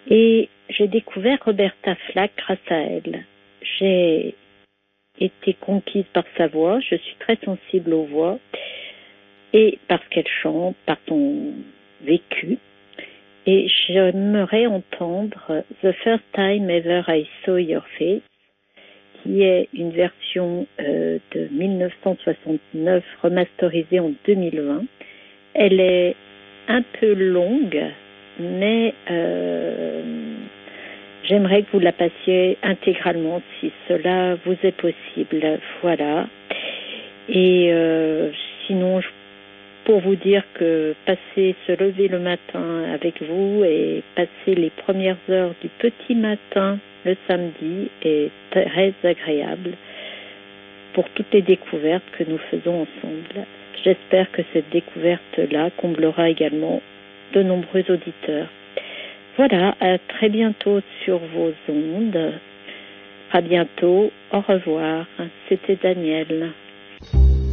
Et j'ai découvert Roberta Flack grâce à elle. J'ai été conquise par sa voix, je suis très sensible aux voix, et parce qu'elle chante, par son vécu. Et j'aimerais entendre The First Time Ever I Saw Your Face, qui est une version de 1969 remasterisée en 2020. Elle est un peu longue, mais j'aimerais que vous la passiez intégralement si cela vous est possible. Voilà. Et sinon, pour vous dire que se lever le matin avec vous et passer les premières heures du petit matin le samedi est très agréable pour toutes les découvertes que nous faisons ensemble. J'espère que cette découverte-là comblera également de nombreux auditeurs. Voilà, à très bientôt sur vos ondes. À bientôt, au revoir. C'était Danielle.